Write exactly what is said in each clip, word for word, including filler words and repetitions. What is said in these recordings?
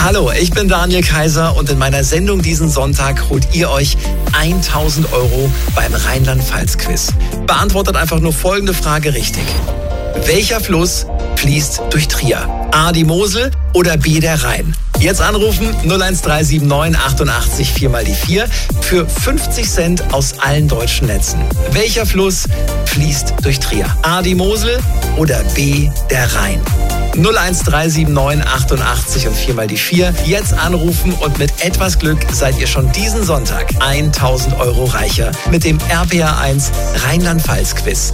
Hallo, ich bin Daniel Kaiser und in meiner Sendung diesen Sonntag holt ihr euch tausend Euro beim Rheinland-Pfalz-Quiz. Beantwortet einfach nur folgende Frage richtig. Welcher Fluss fließt durch Trier? A, die Mosel oder B, der Rhein? Jetzt anrufen null eins drei sieben neun achtundachtzig vier mal die vier für fünfzig Cent aus allen deutschen Netzen. Welcher Fluss fließt durch Trier? A, die Mosel oder B, der Rhein? null eins drei sieben neun achtundachtzig und vier mal die vier. Jetzt anrufen und mit etwas Glück seid ihr schon diesen Sonntag tausend Euro reicher mit dem R P R eins Rheinland-Pfalz-Quiz.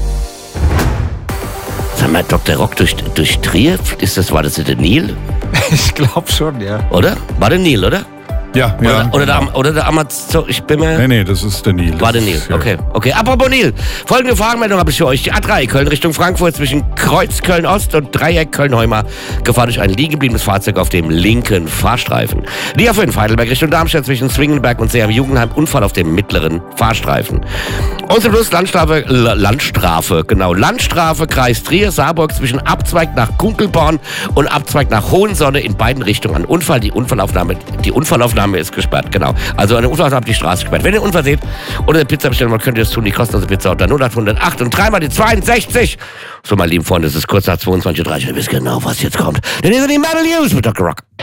Sag mal, Doktor Rock durch, durch Trier, ist das, war das der Nil? Ich glaube schon, ja. Oder? War der Nil, oder? Ja, Oder, ja. oder, der, oder der Amazon, ich bin mir... Nee, nee, das ist der Nil. War der Nil, okay. Okay, apropos Nil. Folgende Fragenmeldung habe ich für euch. Die A drei, Köln Richtung Frankfurt zwischen Kreuz Köln-Ost und Dreieck Köln-Heumer. Gefahren durch ein liegen gebliebenes Fahrzeug auf dem linken Fahrstreifen. Die A fünf, Heidelberg Richtung Darmstadt zwischen Zwingenberg und Seeheim-Jugendheim. Unfall auf dem mittleren Fahrstreifen. Und zum Schluss Landstrafe, L- Landstrafe, genau. Landstrafe, Kreis Trier, Saarburg zwischen Abzweig nach Kunkelborn und Abzweig nach Hohensonne in beiden Richtungen. Ein Unfall, die Unfallaufnahme, die Unfallaufnahme ist gesperrt, genau. Genau. Also eine Unfall habt die Straße gesperrt. Wenn ihr einen Unfall seht oder eine Pizza bestellen wollt, könnt ihr das tun. Die kostenlose Pizza unter null acht null acht und dreimal die zweiundsechzig. So, meine lieben Freunde, es ist kurz nach zweiundzwanzig Uhr dreißig. Ihr wisst genau, was jetzt kommt. Denn hier sind die Metal News mit Doktor Rock.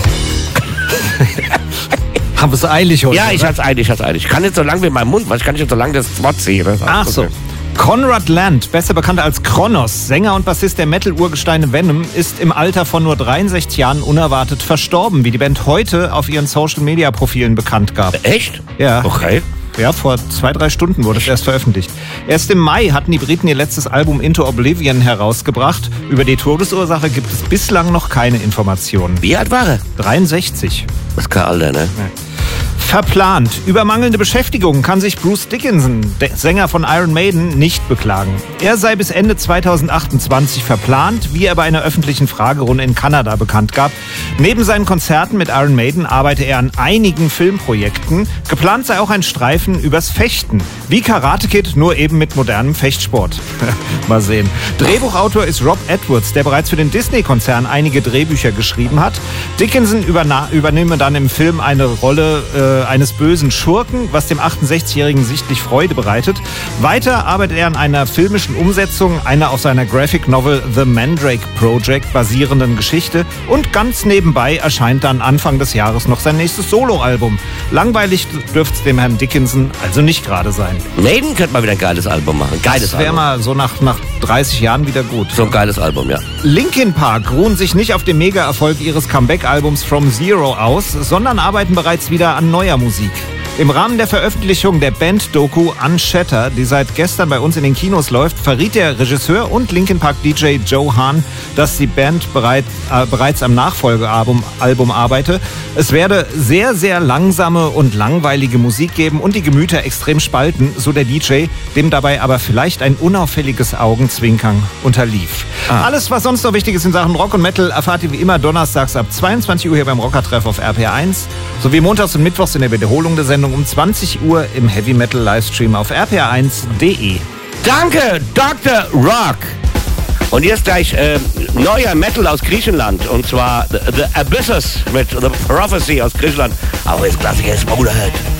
Haben wir es eilig heute? Ja, ich hab's eilig, ich hab's eilig. Ich kann nicht so lange wie mein Mund, weil ich kann nicht so lange das Wort sehen. Ach so. Konrad Land, besser bekannt als Kronos, Sänger und Bassist der Metal-Urgesteine Venom, ist im Alter von nur dreiundsechzig Jahren unerwartet verstorben, wie die Band heute auf ihren Social-Media-Profilen bekannt gab. Echt? Ja. Okay. Ja, vor zwei, drei Stunden wurde es erst veröffentlicht. Erst im Mai hatten die Briten ihr letztes Album Into Oblivion herausgebracht. Über die Todesursache gibt es bislang noch keine Informationen. Wie alt war er? dreiundsechzig. Das ist kein Alter, ne? Ja. Verplant. Über mangelnde Beschäftigung kann sich Bruce Dickinson, der Sänger von Iron Maiden, nicht beklagen. Er sei bis Ende zweitausendachtundzwanzig verplant, wie er bei einer öffentlichen Fragerunde in Kanada bekannt gab. Neben seinen Konzerten mit Iron Maiden arbeite er an einigen Filmprojekten. Geplant sei auch ein Streifen übers Fechten. Wie Karate Kid, nur eben mit modernem Fechtsport. Mal sehen. Drehbuchautor ist Rob Edwards, der bereits für den Disney-Konzern einige Drehbücher geschrieben hat. Dickinson überna- übernehme dann im Film eine Rolle äh, eines bösen Schurken, was dem achtundsechzigjährigen sichtlich Freude bereitet. Weiter arbeitet er an einer filmischen Umsetzung einer auf seiner Graphic Novel The Mandrake Project basierenden Geschichte und ganz nebenbei erscheint dann Anfang des Jahres noch sein nächstes Soloalbum. Langweilig dürfte es dem Herrn Dickinson also nicht gerade sein. Maiden könnte mal wieder ein geiles Album machen. Geiles Das wäre Album. mal so nach, nach dreißig Jahren wieder gut. So ein geiles Album, ja. Linkin Park ruhen sich nicht auf dem Mega-Erfolg ihres Comeback-Albums From Zero aus, sondern arbeiten bereits wieder an neuer Musik. Im Rahmen der Veröffentlichung der Band-Doku Unshatter, die seit gestern bei uns in den Kinos läuft, verriet der Regisseur und Linkin Park D J Joe Hahn, dass die Band bereit, äh, bereits am Nachfolgealbum Album arbeite. Es werde sehr, sehr langsame und langweilige Musik geben und die Gemüter extrem spalten, so der D J, dem dabei aber vielleicht ein unauffälliges Augenzwinkern unterlief. Ah. Alles, was sonst noch wichtig ist in Sachen Rock und Metal, erfahrt ihr wie immer donnerstags ab zweiundzwanzig Uhr hier beim Rockertreff auf R P R eins, sowie montags und mittwochs in der Wiederholung der Sendung um zwanzig Uhr im Heavy Metal Livestream auf r p r eins punkt d e. Danke, Doktor Rock. Und jetzt gleich äh, neuer Metal aus Griechenland. Und zwar The, The Abysses mit The Prophecy aus Griechenland. Aber jetzt Klassiker ist Motorhead.